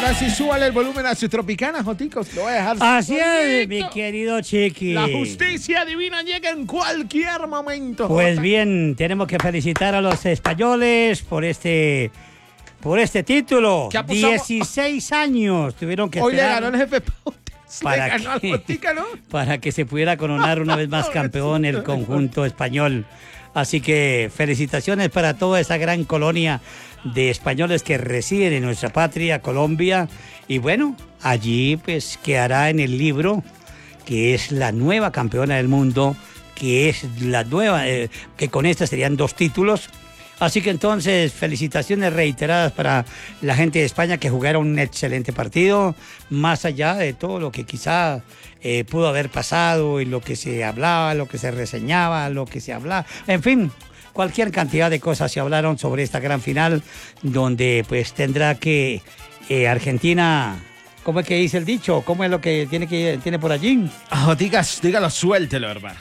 Ahora sí, súbale el volumen a su Tropicana, Joticos. Lo voy a dejar. Así es, solito. mi querido Chiqui. La justicia divina llega en cualquier momento. Pues Jota. bien, tenemos que felicitar a los españoles por este título. ¿Qué apostamos? 16 años tuvieron que Hoy le esperar ganó el jefe Pautes. ¿Para Le ganó al qué? Jotica, ¿no? para que se pudiera coronar una vez más campeón el conjunto español. Así que felicitaciones para toda esa gran colonia de españoles que residen en nuestra patria, Colombia. Y bueno, allí pues quedará en el libro que es la nueva campeona del mundo, que es la nueva, que con esta serían 2 títulos. Así que entonces, felicitaciones reiteradas para la gente de España que jugaron un excelente partido, más allá de todo lo que quizá pudo haber pasado y lo que se hablaba, lo que se reseñaba, lo que se hablaba, en fin, cualquier cantidad de cosas se hablaron sobre esta gran final, donde pues tendrá que Argentina... ¿Cómo es que dice el dicho? ¿Cómo es lo que tiene por allí? Joticas, dígalo, suéltelo, hermano.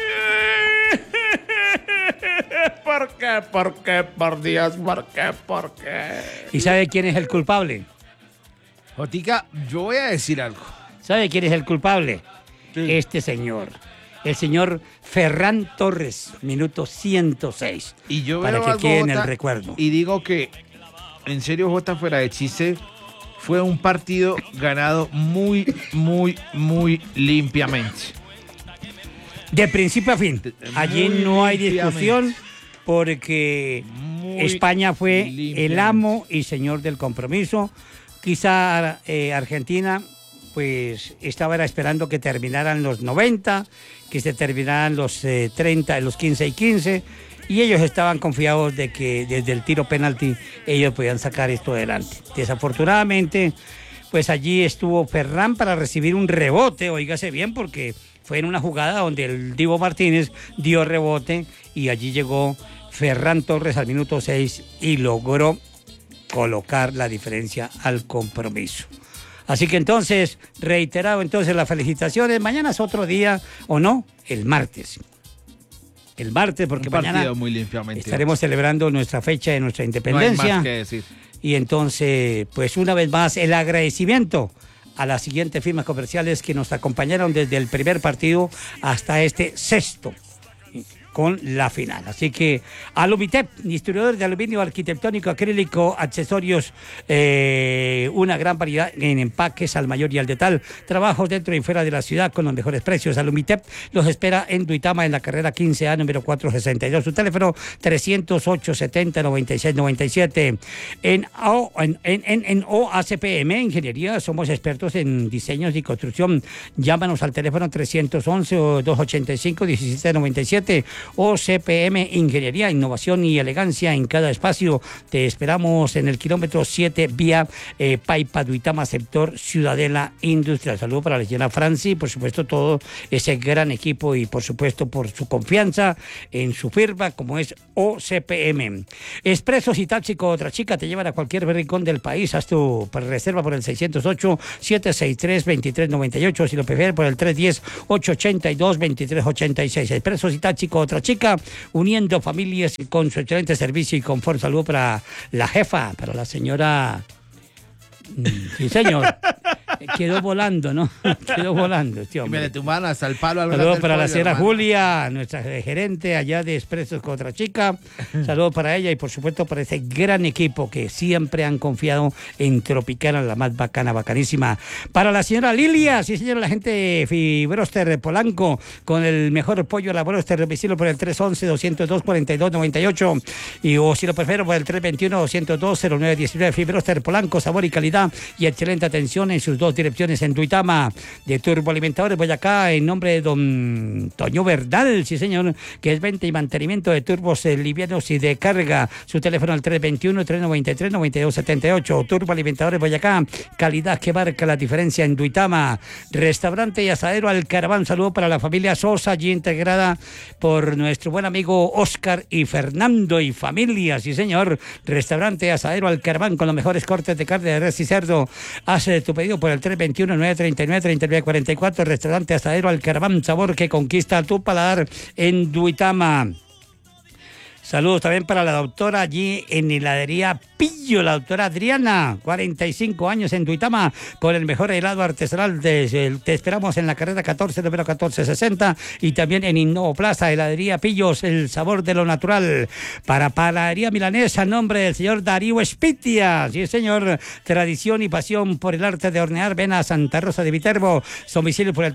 ¿Por qué? ¿Por qué? Por Dios, ¿por qué? ¿Por qué? ¿Y sabe quién es el culpable? Jotica, yo voy a decir algo. ¿Sabe quién es el culpable? Sí. Este señor. El señor Ferran Torres, minuto 106. Y yo para veo que algo, quede en el Jota, recuerdo. Y digo que, en serio, Jota, fuera de chiste, fue un partido ganado muy, muy, muy limpiamente. De principio a fin. Allí Muy no hay limpiamente. discusión porque Muy España fue el limpiamente. amo y señor del compromiso. Quizá Argentina pues estaba esperando que terminaran los 90, que se terminaran los 30, los 15 y 15, y ellos estaban confiados de que desde el tiro penalti ellos podían sacar esto adelante. Desafortunadamente, pues allí estuvo Ferran para recibir un rebote, oígase bien, porque fue en una jugada donde el Divo Martínez dio rebote y allí llegó Ferran Torres al minuto 6 y logró colocar la diferencia al compromiso. Así que entonces, reiterado entonces las felicitaciones. Mañana es otro día, ¿o no? El martes. El martes, porque Un partido mañana muy limpiamente. estaremos celebrando nuestra fecha de nuestra No hay independencia. más que decir. Y entonces, pues una vez más, el agradecimiento a las siguientes firmas comerciales que nos acompañaron desde el primer partido hasta este 6º con la final. Así que Alumitep, distribuidor de aluminio arquitectónico, acrílico, accesorios, una gran variedad en empaques al mayor y al detal. Trabajos dentro y fuera de la ciudad con los mejores precios. Alumitep los espera en Duitama, en la carrera 15A, número 462. Su teléfono 308-70-96-97. En OACPM Ingeniería somos expertos en diseños y construcción. Llámanos al teléfono 311-285-1797. OCPM Ingeniería, innovación y elegancia en cada espacio. Te esperamos en el kilómetro 7 vía Paipa, Duitama, sector Ciudadela Industrial. Saludo para la señora Franci, por supuesto todo ese gran equipo y por supuesto por su confianza en su firma como es OCPM. Expresos y Taxi Otra Chica te llevan a cualquier rincón del país. Haz tu reserva por el 608-763-2398, si lo prefieres por el 310-882-2386. Expresos y Taxi Otra Chica, uniendo familias con su excelente servicio y confort. Saludo para la jefa, para la señora... Sí, señor. Quedó volando, ¿no? Quedó volando este Y me hombre. le tumbaron hasta el palo al Saludos del para la pollo, señora hermano. Julia, nuestra gerente allá de Expresos con Otra Chica. Saludos para ella y por supuesto para ese gran equipo que siempre han confiado en Tropicana, la más bacana, bacanísima. Para la señora Lilia, sí señora, la gente de Fibroster de Polanco, con el mejor pollo a la Broster, domicilio por el 311-202-4298 y o si lo prefiero por el 321-202-0919. Fibroster Polanco, sabor y calidad y excelente atención en sus 2 direcciones en Duitama. De Turboalimentadores Boyacá, en nombre de don Toño Verdal, sí señor, que es venta y mantenimiento de turbos livianos y de carga. Su teléfono al 321-393-9278. Turboalimentadores Boyacá, calidad que marca la diferencia en Duitama. Restaurante y asadero Alcaraván, saludo para la familia Sosa, allí integrada por nuestro buen amigo Oscar y Fernando y familia, sí señor. Restaurante y asadero Alcaraván con los mejores cortes de carne de res y cerdo. Haz tu pedido por el 321-939-3944. Restaurante Asadero Alcaraván, sabor que conquista tu paladar en Duitama. Saludos también para la doctora allí en heladería Pillo, la doctora Adriana, 45 años en Duitama, por el mejor helado artesanal. Te esperamos en la carrera 14, número 1460, y también en Innovo Plaza, heladería Pillos, el sabor de lo natural. Para Panadería Milanesa, nombre del señor Darío Espitia. Sí, señor, tradición y pasión por el arte de hornear. Ven a Santa Rosa de Viterbo, domicilio por el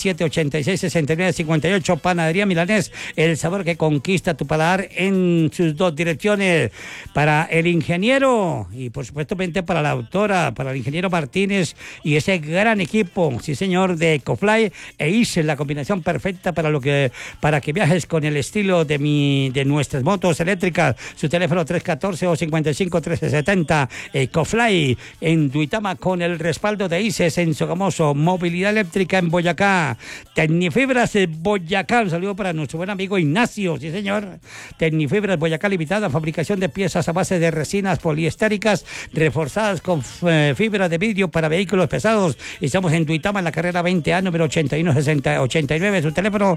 310-786-6958. Panadería Milanés, el sabor que conquista tu paladar en sus dos direcciones. Para el ingeniero y por supuesto para la doctora, para el ingeniero Martínez y ese gran equipo, sí señor, de Ecofly e ICE, la combinación perfecta para que viajes con el estilo de nuestras motos eléctricas. Su teléfono 314-55-1370. Ecofly en Duitama, con el respaldo de ICE en Sogamoso. Movilidad eléctrica en Boyacá. Tecnifibras Boyacá, un saludo para nuestro buen amigo Ignacio, sí señor. Tecnifibras Boyacá Limitada, fabricación de piezas a base de resinas poliestéricas reforzadas con fibra de vidrio para vehículos pesados. Estamos en Duitama, en la carrera 20A, número 81-89. Su teléfono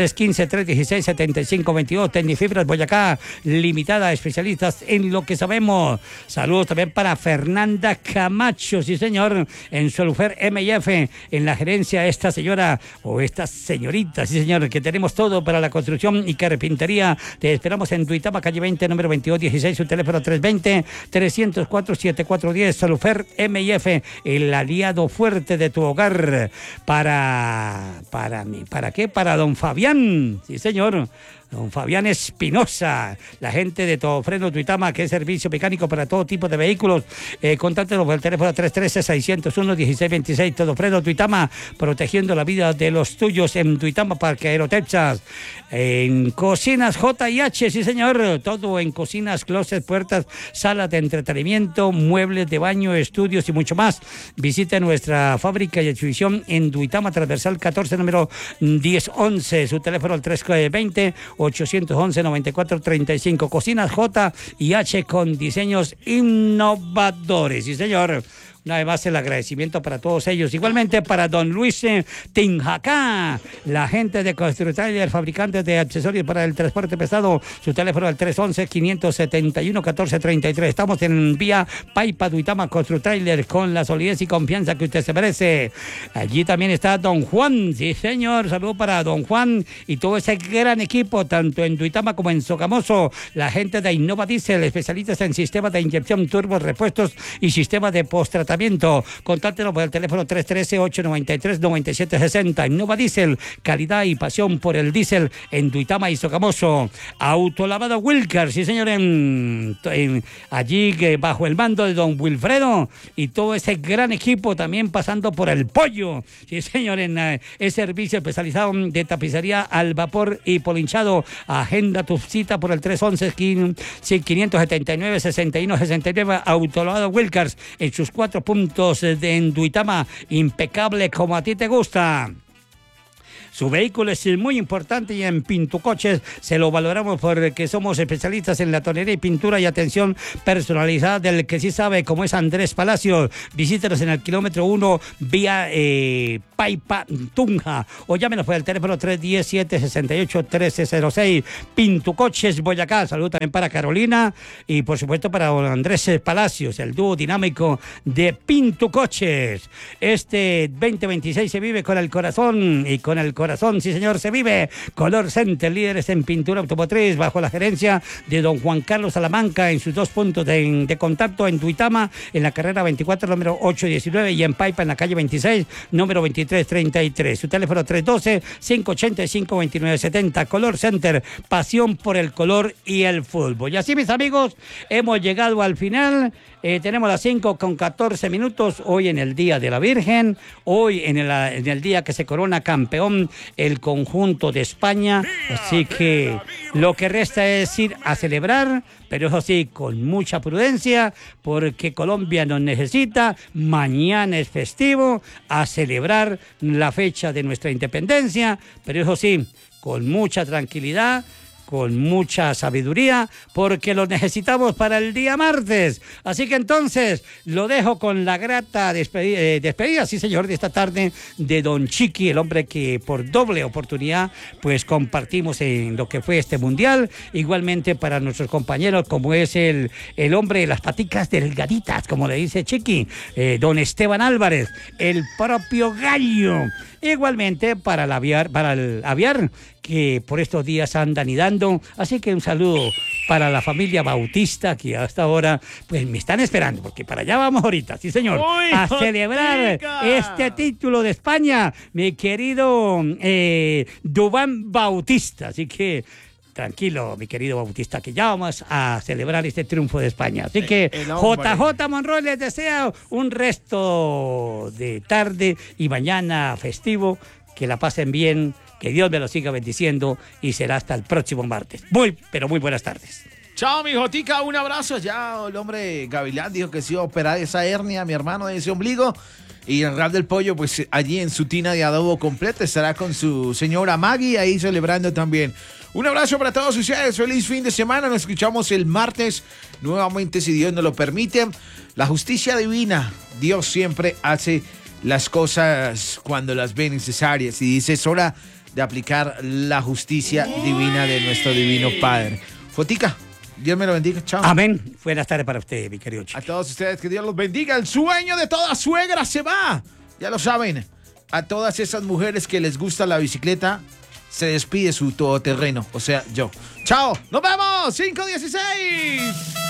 315-316-7522. Tecnifibras Boyacá Limitada, especialistas en lo que sabemos. Saludos también para Fernanda Camacho, sí señor, en Solufer MF, en la gerencia, esta señora o esta señorita, sí señor, que tenemos todo para la construcción y carpintería. Te esperamos en Duitama, calle 20, número 2216. Su teléfono 320-304-7410. Solufer MIF, el aliado fuerte de tu hogar. ¿Para qué? Para don Fabián, sí señor, don Fabián Espinosa, la gente de Todofrenos Duitama, que es servicio mecánico para todo tipo de vehículos. Contáctenos por el teléfono 313-601-1626. Todofrenos Duitama, protegiendo la vida de los tuyos en Duitama, Parqueadero, Texas. En Cocinas J&H, sí señor, todo en cocinas, closets, puertas, salas de entretenimiento, muebles de baño, estudios y mucho más. Visita nuestra fábrica y exhibición en Duitama, transversal 14, número 1011. Su teléfono al 320-811-9435. Cocinas J&H, con diseños innovadores, sí señor. Una vez más el agradecimiento para todos ellos. Igualmente para don Luis Tinjacá, la gente de Construtrailer, fabricantes de accesorios para el transporte pesado. Su teléfono al 311-571-1433. Estamos en vía Paipa Duitama. Construtrailer, con la solidez y confianza que usted se merece. Allí también está don Juan, sí señor, saludo para don Juan y todo ese gran equipo, tanto en Duitama como en Sogamoso. La gente de Innova Diesel, especialistas en sistemas de inyección, turbos, repuestos y sistemas de post-tratamiento. Contáctenos por el teléfono 313-893-9760. Innova Diesel, calidad y pasión por el diésel en Duitama y Sogamoso. Autolavado Wilker, sí señor, allí bajo el mando de don Wilfredo y todo ese gran equipo, también pasando por el pollo, sí señor, en el servicio especializado de tapicería al vapor y polinchado. Agenda tu cita por el 311-579-6169. Autolavado Wilkers, en sus 4 puntos en Duitama, impecable como a ti te gusta. Su vehículo es muy importante y en Pintucoches se lo valoramos porque somos especialistas en la tonería y pintura y atención personalizada del que sí sabe, como es Andrés Palacios. Visítenos en el kilómetro 1 vía Paipa Tunja o llámenos por el teléfono 317-68-1306. Pintucoches Boyacá. Saludos también para Carolina y por supuesto para don Andrés Palacios, el dúo dinámico de Pintucoches. Este 2026 se vive con el corazón y con el corazón, sí señor, se vive. Color Center, líderes en pintura automotriz, bajo la gerencia de don Juan Carlos Salamanca, en sus 2 puntos de contacto en Duitama, en la carrera 24, número 819, y en Paipa, en la calle 26, número 2333. Su teléfono 312-585-2970. Color Center, pasión por el color y el fútbol. Y así, mis amigos, hemos llegado al final. Tenemos las 5:14 hoy en el Día de la Virgen, hoy en el día que se corona campeón el conjunto de España, así que lo que resta es ir a celebrar, pero eso sí, con mucha prudencia, porque Colombia nos necesita. Mañana es festivo, a celebrar la fecha de nuestra independencia, pero eso sí, con mucha tranquilidad, con mucha sabiduría, porque lo necesitamos para el día martes. Así que entonces lo dejo con la grata despedida, sí señor, de esta tarde de Don Chiqui, el hombre que por doble oportunidad pues compartimos en lo que fue este mundial. Igualmente para nuestros compañeros, como es el hombre de las paticas delgaditas, como le dice Chiqui, don Esteban Álvarez, el propio gallo. Igualmente para el aviar, que por estos días andan y dando. Así que un saludo para la familia Bautista, que hasta ahora pues me están esperando, porque para allá vamos ahorita, sí señor, a celebrar este título de España, mi querido Dubán Bautista. Así que tranquilo, mi querido Bautista, que ya vamos a celebrar este triunfo de España. Así que JJ Monroy les desea un resto de tarde y mañana festivo. Que la pasen bien, que Dios me lo siga bendiciendo y será hasta el próximo martes. Pero muy buenas tardes. Chao, mi Jotica, un abrazo. Ya el hombre Gavilán dijo que se iba a operar esa hernia, mi hermano, de ese ombligo. Y el Rap del Pollo, pues allí en su tina de adobo completa, estará con su señora Maggie ahí celebrando también. Un abrazo para todos ustedes, feliz fin de semana, nos escuchamos el martes nuevamente si Dios nos lo permite. La justicia divina, Dios siempre hace las cosas cuando las ve necesarias y dice es hora de aplicar la justicia divina de nuestro divino Padre. Jotica, Dios me lo bendiga, chao. Amén. Buenas tardes para usted, mi querido Chiqui. A todos ustedes, que Dios los bendiga. El sueño de toda suegra se va. Ya lo saben. A todas esas mujeres que les gusta la bicicleta, se despide su todoterreno, o sea, yo. Chao, nos vemos, 5:16.